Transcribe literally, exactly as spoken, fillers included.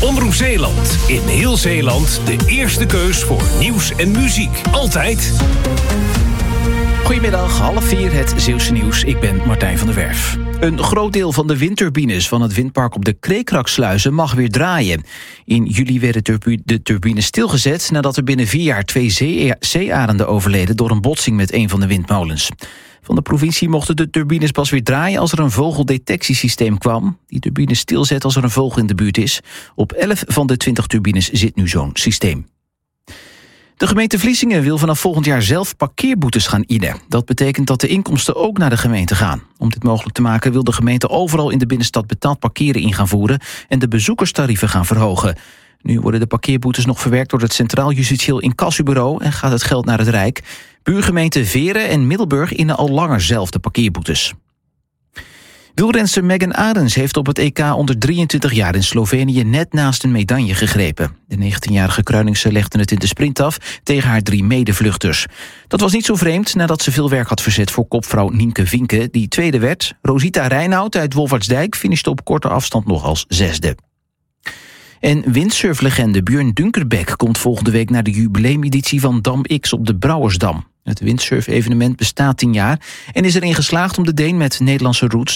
Omroep Zeeland. In heel Zeeland de eerste keus voor nieuws en muziek. Altijd. Goedemiddag, half vier, het Zeeuwse nieuws. Ik ben Martijn van der Werf. Een groot deel van de windturbines van het windpark op de Kreekraksluizen mag weer draaien. In juli werden de turbines stilgezet nadat er binnen vier jaar twee zee- zeearenden overleden door een botsing met een van de windmolens. Van de provincie mochten de turbines pas weer draaien als er een vogeldetectiesysteem kwam. Die turbines stilzet als er een vogel in de buurt is. Op elf van de twintig turbines zit nu zo'n systeem. De gemeente Vlissingen wil vanaf volgend jaar zelf parkeerboetes gaan innen. Dat betekent dat de inkomsten ook naar de gemeente gaan. Om dit mogelijk te maken wil de gemeente overal in de binnenstad betaald parkeren in gaan voeren en de bezoekerstarieven gaan verhogen. Nu worden de parkeerboetes nog verwerkt door het Centraal Justitieel Incassobureau en gaat het geld naar het Rijk. Buurgemeenten Veren en Middelburg innen al langer zelf de parkeerboetes. Wielrenster Megan Arens heeft op het E K onder drieëntwintig jaar in Slovenië net naast een medaille gegrepen. De negentienjarige Kruiningse legde het in de sprint af tegen haar drie medevluchters. Dat was niet zo vreemd nadat ze veel werk had verzet voor kopvrouw Nienke Vinke, die tweede werd. Rosita Reinoud uit Wolvaartsdijk finishte op korte afstand nog als zesde. En windsurflegende Björn Dunkerbeck komt volgende week naar de jubileumeditie van Dam X op de Brouwersdam. Het windsurf-evenement bestaat tien jaar en is erin geslaagd om de Deen met Nederlandse roots